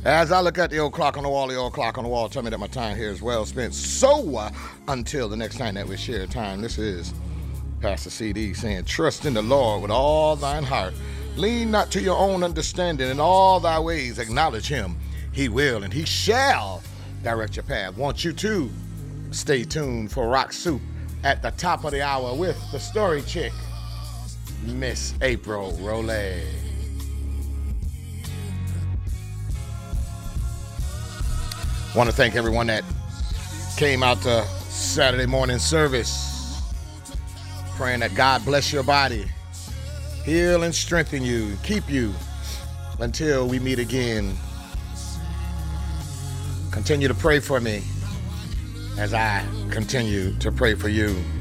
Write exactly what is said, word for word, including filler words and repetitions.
As I look at the old clock on the wall, the old clock on the wall, tell me that my time here is well spent. So, uh, until the next time that we share time, this is Pastor C D saying, trust in the Lord with all thine heart. Lean not to your own understanding. In all thy ways acknowledge him. He will and he shall direct your path. Want you to stay tuned for Rock Soup at the top of the hour with the story chick, Miss April Rolay. Want to thank everyone that came out to Saturday morning service. Praying that God bless your body, heal and strengthen you, keep you until we meet again. Continue to pray for me as I continue to pray for you.